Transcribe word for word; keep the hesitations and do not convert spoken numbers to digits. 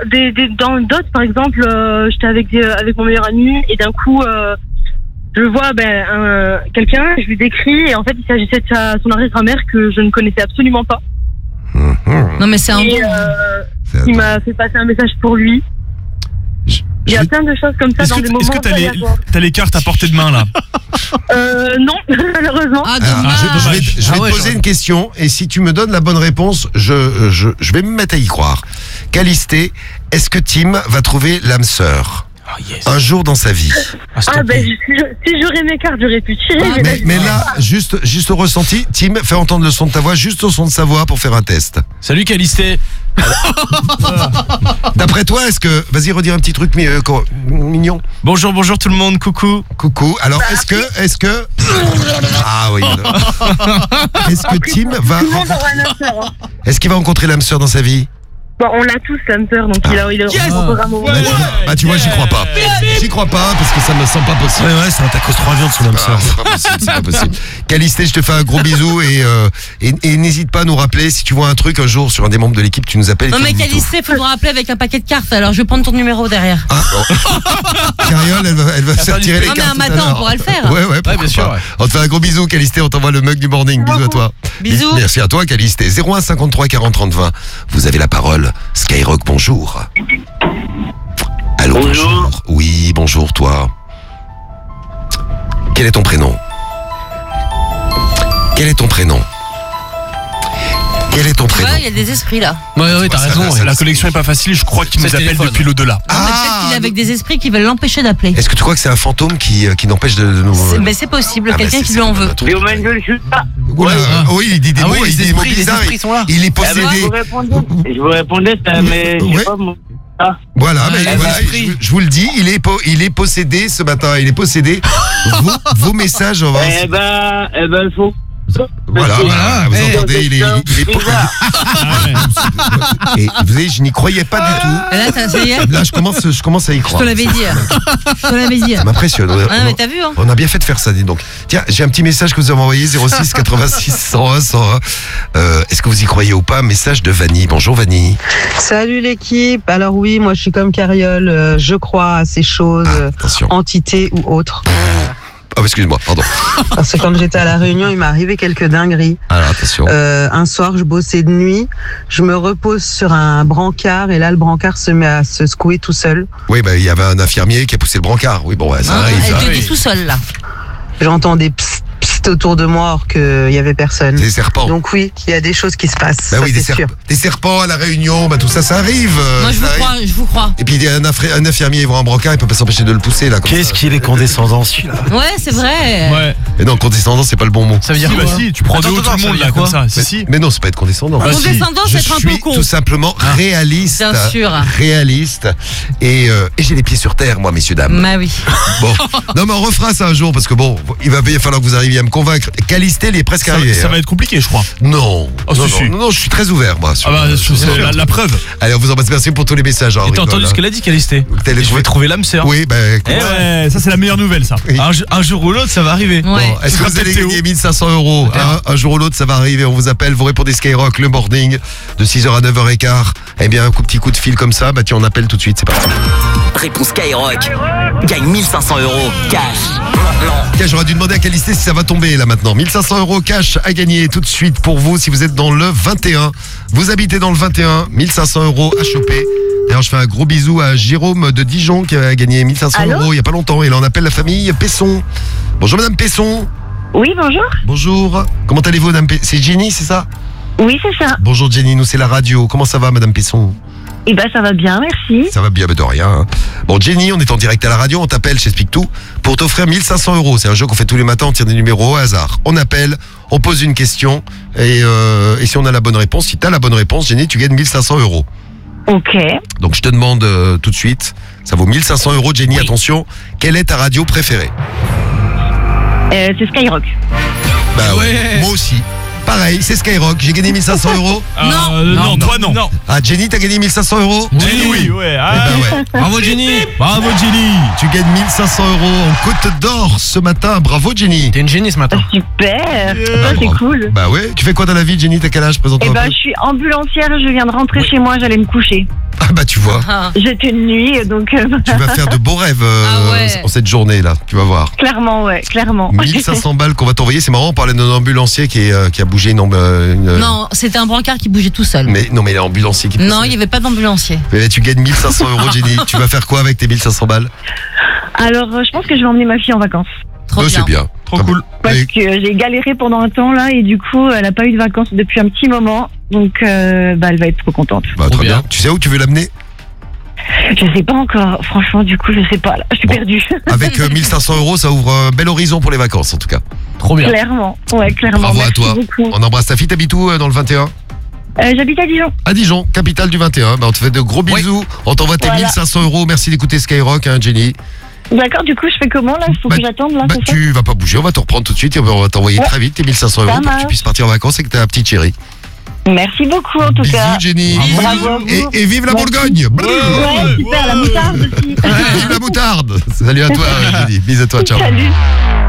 des, des, dans d'autres, par exemple, euh, j'étais avec, euh, avec mon meilleur ami et d'un coup, euh, je vois ben, un, quelqu'un, je lui décris et en fait, il s'agissait de sa, son arrière-grand-mère que je ne connaissais absolument pas. Mmh. Non mais c'est un et, bon. Euh, il m'a fait passer un message pour lui. Je, Il y a je... plein de choses comme ça Est-ce dans que, des est-ce moments que t'as, les, aléatoires. t'as les cartes à portée de main là? Euh, non, malheureusement. Ah Ah, dommage. je, je vais, je vais Ah ouais, te poser j'aurais- une question et si tu me donnes la bonne réponse, je, je, je vais me mettre à y croire. Calisté, est-ce que Tim va trouver l'âme sœur Oh yes. un jour dans sa vie? Ah, s'il te Ah ben, plaît. je- si, je- si j'aurais mes cartes, j'aurais pu tirer. Ah, mais Mais, mais là, juste, juste au ressenti, Tim, fais entendre le son de ta voix, juste au son de sa voix pour faire un test. Salut Calisté. D'après toi, est-ce que... Vas-y, redire un petit truc mi- euh, co- mignon. Bonjour, bonjour tout le monde, coucou. Coucou. Alors, est-ce que... Est-ce que... Ah oui. alors. Est-ce que Tim va... Tout le monde aura une âme sœur. Hein. Est-ce qu'il va rencontrer l'âme sœur dans sa vie? Bon, on l'a tous, l'âme sœur, donc il a, il a Yes. rencontrera un moment. Bah, tu vois, bah, tu vois, j'y crois pas. J'y crois pas parce que ça me semble pas possible. Ouais ouais, c'est un tacos trois viandes son âme Ah, sœur. c'est pas possible, c'est pas possible. Calisté, je te fais un gros bisou et, euh, et, et n'hésite pas à nous rappeler si tu vois un truc un jour sur un des membres de l'équipe, tu nous appelles. et Non tu mais nous dis tout. Calisté, faut me rappeler avec un paquet de cartes. Alors je vais prendre ton numéro derrière. Ah, oh. Cariole, elle va, elle va faire tirer les Non, mais cartes. un tout à matin, on l'heure. pourra le faire. Ouais, ouais, pourquoi bien sûr, pas. ouais. On te fait un gros bisou, Calisté, on t'envoie le mug du morning. Bisous à toi. Bisous. Merci à toi, Calisté. zéro un cinquante-trois quarante trente vingt. Vous avez la parole. Skyrock, bonjour. Allô, bonjour. Bonjour. Oui, bonjour, toi. Quel est ton prénom? Quel est ton prénom? Quel est ton Tu prénom? vois, il y a des esprits là. Ouais ouais, t'as Ça raison. va, ouais. ça La connexion est pas facile, je crois qu'il C'est nous le appelle téléphone. depuis l'au-delà. Non, mais peut-être qu'il est avec des esprits qui veulent l'empêcher d'appeler. Est-ce que tu crois que c'est un fantôme qui, euh, qui n'empêche de nous... C'est- Mais c'est possible, Ah, bah, quelqu'un c'est- qui c'est lui en pas veut. un truc. Léomène, je le suis pas. Oula, euh, oui, il dit des Ah mots, oui, il les dit des mots esprits, les bizarres. esprits sont là. Il est Eh ben, possédé. je vous répondais. Je vous répondais, ça, mais je Ouais. sais pas. moi. Ah. Voilà, Ah, mais les voilà, esprits. je, je vous le dis, il est, po- il est possédé ce matin. Il est possédé. vos, vos messages, on va... Eh ben, eh ben, faut. Voilà, Voilà. voilà, vous Eh, entendez, il est, il est po- Et vous savez, je n'y croyais pas du tout. Et là, t'as- ça y est, Là, je commence, je commence à y je croire. te l'avais dit. Je te l'avais dit. Ça m'impressionne. On, Ah, mais t'as vu, hein. on a bien fait de faire ça, dis donc. Tiens, j'ai un petit message que vous avez envoyé, zéro six quatre-vingt-six cent un cent un. Euh, Est-ce que vous y croyez ou pas? Message de Vanny. Bonjour Vanny. Salut l'équipe. Alors oui, moi je suis comme Cariole, euh, je crois à ces choses, Ah, euh, attention. entités ou autres. Oh, excuse-moi, pardon. Parce que quand j'étais à la Réunion, il m'est arrivé quelques dingueries. Alors, attention. Euh, un soir, je bossais de nuit, je me repose sur un brancard et là le brancard se met à se secouer tout seul. Oui, bah, il y avait un infirmier qui a poussé le brancard. Oui, bon, ouais, ça Hein, arrive. ça elle te arrive. dit tout seul là. J'entends des psst, psst autour de moi alors qu'il y avait personne. Des serpents. Donc oui, il y a des choses qui se passent. Bah ça, oui, des, c'est serp- sûr. des serpents à la Réunion, bah tout ça, ça arrive. euh, Moi je vous ça arrive. crois, je vous crois. Et puis il y a un, infri- un infirmier, il voit un brancard, il peut pas s'empêcher de le pousser là. Comme Qu'est-ce ça. qu'il est condescendant celui-là. Ouais, c'est vrai. Ouais. Et non, condescendant, c'est pas le bon mot. Ça veut dire Si, bah quoi? si, tu prends de Attends, haut tout attends, le ça monde veut là dire comme quoi? ça, si, si. Mais non, c'est pas être condescendant. Bah, si. Condescendant, Je c'est être un peu suis con. tout simplement réaliste. Bien sûr. Réaliste. Et, euh, et j'ai les pieds sur terre, moi, messieurs, dames. Bah oui. Bon. Non, mais on refera ça un jour parce que bon, il va bien falloir que vous arriviez à me convaincre. Calisté, il est presque Ça, arrivé. ça hein. va être compliqué, je crois. Non. Oh, non, si, non, si. non, non, je suis très ouvert, moi. sur- Ah bah, sur- c'est la, la preuve. Allez, on vous embrasse. Merci pour tous les messages. hein, Et t'as rigole, entendu hein. ce qu'elle a dit, Calisté? T'as les Je trouvé vais trouver l'âme sœur. Oui, bah écoute. Eh ouais, ça c'est la meilleure nouvelle, ça. Oui. Un, jo- un jour ou l'autre, ça va arriver. Ouais. Bon, est-ce Ce que sera vous allez peut-être gagner Théo. mille cinq cents euros hein, un jour ou l'autre, ça va arriver. On vous appelle, vous répondez Skyrock, le morning, de six heures à neuf heures quinze. Eh bien, un coup, petit coup de fil comme ça, bah tiens, on appelle tout de suite, c'est parti. Réponse Skyrock. Gagne mille cinq cents euros cash. Maintenant. Tiens, j'aurais dû demander à Calisté si ça va tomber là maintenant. mille cinq cents euros cash à gagner tout de suite pour vous si vous êtes dans le vingt et un. Vous habitez dans le vingt et un, mille cinq cents euros à choper. D'ailleurs, je fais un gros bisou à Jérôme de Dijon qui a gagné mille cinq cents Allô euros il n'y a pas longtemps. Et là, on appelle la famille Pesson. Bonjour Madame Pesson. Oui, bonjour. Bonjour. Comment allez-vous Madame Pesson? C'est Jenny, c'est ça? Oui, c'est ça. Bonjour Jenny, nous c'est la radio. Comment ça va Madame Pesson? Eh ben, ça va bien, merci. Ça va bien, mais de rien. hein. Bon, Jenny, on est en direct à la radio, on t'appelle, je t'explique tout, pour t'offrir mille cinq cents euros. C'est un jeu qu'on fait tous les matins, on tire des numéros au hasard. On appelle, on pose une question, et, euh, et si on a la bonne réponse, si t'as la bonne réponse, Jenny, tu gagnes mille cinq cents euros. Ok. Donc je te demande euh, tout de suite, ça vaut mille cinq cents euros, Jenny, attention, quelle est ta radio préférée? Euh, c'est Skyrock. Bah ouais, Ouais. moi aussi. Pareil, c'est Skyrock, j'ai gagné mille cinq cents euros. Euh, non, toi non. Ah, Jenny, t'as gagné mille cinq cents euros? Jenny, oui, ouais. Ah, Eh ben ouais. Bravo Jenny. bravo Jenny. Tu gagnes mille cinq cents euros en Côte d'Or ce matin. Bravo, Jenny. T'es une génie ce matin. Super. Bah, Ça, c'est bravo. cool. Bah ouais, tu fais quoi dans la vie, Jenny? T'as quel âge? Eh Présente-toi un ben, peu. je suis ambulancière, je viens de rentrer chez moi, j'allais me coucher. Ah bah tu vois, Ah. J'étais une nuit, donc euh, tu vas faire de beaux rêves euh, Ah ouais. en cette journée-là, tu vas voir. clairement, ouais, clairement. mille cinq cents balles qu'on va t'envoyer, c'est marrant, on parlait d'un ambulancier qui, est, euh, qui a bougé une, amb- euh, une- Non, c'était un brancard qui bougeait tout seul. Mais non, mais l'ambulancier qui Non, il n'y avait pas d'ambulancier. Mais tu gagnes mille cinq cents euros, Jenny. Tu vas faire quoi avec tes mille cinq cents balles? Alors, euh, je pense que je vais emmener ma fille en vacances. Trop Euh, bien. C'est bien. Trop Très cool. bien. Parce Et- que j'ai galéré pendant un temps là, et du coup, elle n'a pas eu de vacances depuis un petit moment. Donc, euh, bah, elle va être trop contente. Bah, Trop très bien. bien. Tu sais où tu veux l'amener? Je sais pas encore. Franchement, du coup, je sais pas. Là, je suis Bon. perdue. Avec euh, mille cinq cents euros, ça ouvre un bel horizon pour les vacances, en tout cas. Trop bien. Clairement. Ouais, clairement. Bravo à Merci toi. beaucoup. On embrasse ta fille. T'habites où euh, dans le vingt et un? Euh, J'habite à Dijon. À Dijon, capitale du vingt et un. Bah, on te fait de gros bisous. On t'envoie tes Voilà. mille cinq cents euros. Merci d'écouter Skyrock, hein, Jenny. D'accord, du coup, je fais comment là? Il faut Bah, que j'attende là, Bah, c'est ça? tu vas pas bouger. On va te reprendre tout de suite et on va t'envoyer Ouais. très vite tes mille cinq cents euros Ça pour que tu marche. puisses partir en vacances avec ta petite chérie. Merci beaucoup en tout Bisous, cas. Jenny. Bravo à vous. Et, et vive la Merci. Bourgogne. Brrr. Ouais, super, la moutarde aussi. Vive la moutarde. Salut à toi, Jenny. Bisous à toi. Ciao. Salut.